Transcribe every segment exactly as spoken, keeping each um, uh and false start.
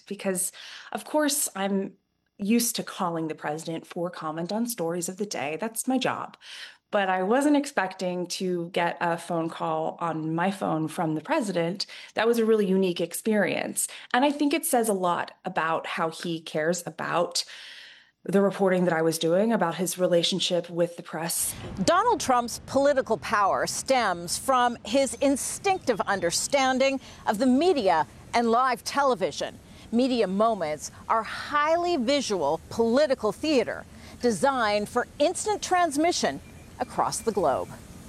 because, of course, I'm used to calling the president for comment on stories of the day. That's my job. But I wasn't expecting to get a phone call on my phone from the president. That was a really unique experience. And I think it says a lot about how he cares about the reporting that I was doing, about his relationship with the press. Donald Trump's political power stems from his instinctive understanding of the media and live television. Media moments are highly visual political theater designed for instant transmission across the globe.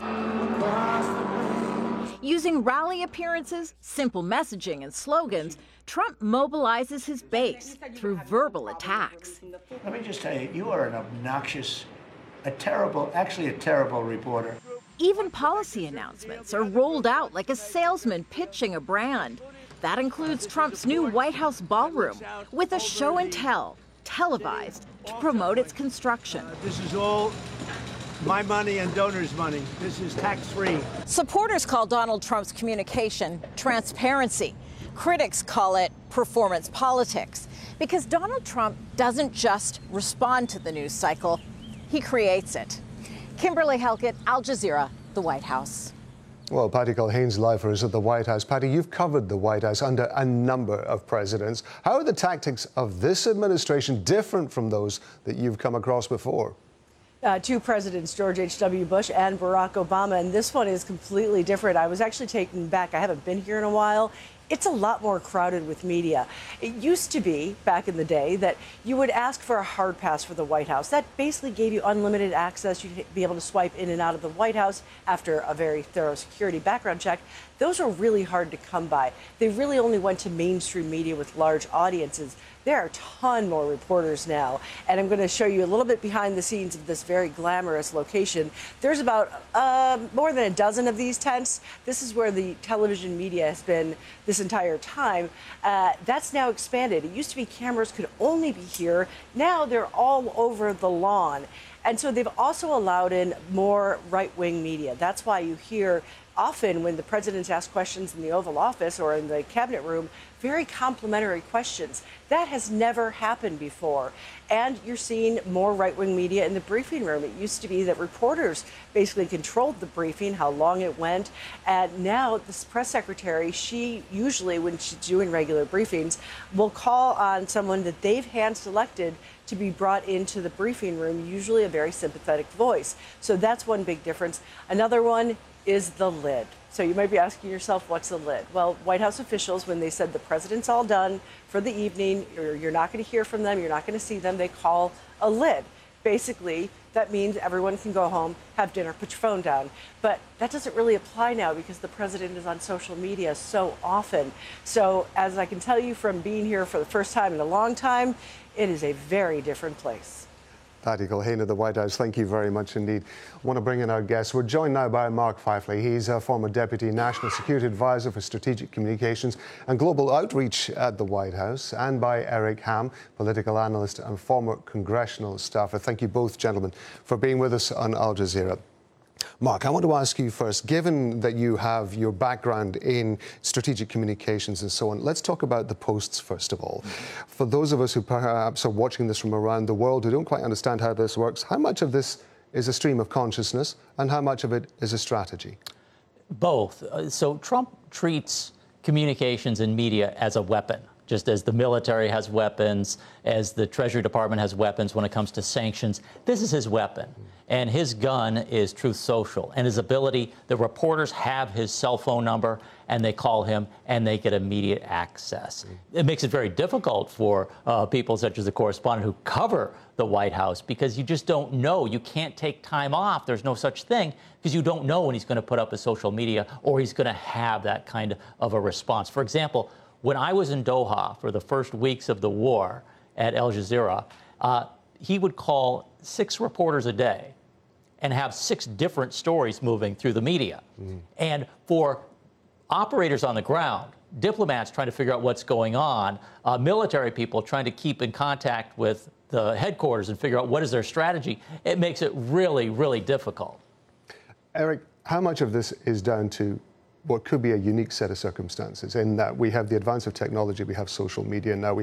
Using rally appearances, simple messaging, and slogans, Trump mobilizes his base through verbal attacks. Let me just tell you, you are an obnoxious, a terrible, actually a terrible reporter. Even policy announcements are rolled out like a salesman pitching a brand. That includes Trump's new White House ballroom with a show and tell, televised, to promote its construction. Uh, this is all my money and donors' money. This is tax-free. Supporters call Donald Trump's communication transparency. Critics call it performance politics, because Donald Trump doesn't just respond to the news cycle, he creates it. Kimberly Halkett, Al Jazeera, the White House. Well, Patty Culhane's live for us at the White House. Patty, you've covered the White House under a number of presidents. How are the tactics of this administration different from those that you've come across before? Uh, two presidents, George H W. Bush and Barack Obama, and this one is completely different. I was actually taken back. I haven't been here in a while. It's a lot more crowded with media. It used to be, back in the day, that you would ask for a hard pass for the White House. That basically gave you unlimited access. You'd be able to swipe in and out of the White House after a very thorough security background check. Those are really hard to come by. They really only went to mainstream media with large audiences. There are a ton more reporters now, and I'm going to show you a little bit behind the scenes of this very glamorous location. There's about uh, more than a dozen of these tents. This is where the television media has been this entire time. Uh, that's now expanded. It used to be cameras could only be here. Now they're all over the lawn. And so they've also allowed in more right-wing media. That's why you hear often when the president's asked questions in the Oval Office or in the cabinet room, very complimentary questions. That has never happened before. And you're seeing more right-wing media in the briefing room. It used to be that reporters basically controlled the briefing, how long it went. And now this press secretary, she usually, when she's doing regular briefings, will call on someone that they've hand-selected to be brought into the briefing room, usually a very sympathetic voice. So that's one big difference. Another one is the lid. So you might be asking yourself, what's the lid? Well, White House officials, when they said the president's all done for the evening, or you're not going to hear from them, you're not going to see them, they call a lid. Basically, that means everyone can go home, have dinner, put your phone down. But that doesn't really apply now because the president is on social media so often. So as I can tell you from being here for the first time in a long time, it is a very different place. Patty Culhane of the White House, thank you very much indeed. I want to bring in our guests. We're joined now by Mark Feifley. He's a former Deputy National Security Advisor for Strategic Communications and Global Outreach at the White House, and by Eric Ham, political analyst and former congressional staffer. Thank you both, gentlemen, for being with us on Al Jazeera. Mark, I want to ask you first, given that you have your background in strategic communications and so on, let's talk about the posts first of all. For those of us who perhaps are watching this from around the world who don't quite understand how this works, how much of this is a stream of consciousness and how much of it is a strategy? Both. So Trump treats communications and media as a weapon, just as the military has weapons, as the Treasury Department has weapons when it comes to sanctions. This is his weapon. And his gun is Truth Social, and his ability, the reporters have his cell phone number, and they call him, and they get immediate access. It makes it very difficult for uh, people such as the correspondent who cover the White House, because you just don't know. You can't take time off. There's no such thing, because you don't know when he's going to put up his social media or he's going to have that kind of a response. For example, when I was in Doha for the first weeks of the war at Al Jazeera, uh, he would call six reporters a day and have six different stories moving through the media. Mm. And for operators on the ground, diplomats trying to figure out what's going on, uh, military people trying to keep in contact with the headquarters and figure out what is their strategy, it makes it really, really difficult. Eric, how much of this is down to what could be a unique set of circumstances in that we have the advance of technology, we have social media now, we